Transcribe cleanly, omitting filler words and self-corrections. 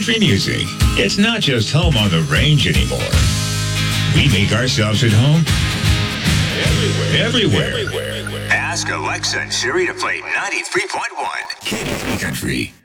country music. It's not just home on the range anymore. We make ourselves at home everywhere. Ask Alexa and Siri to play 93.1 Country.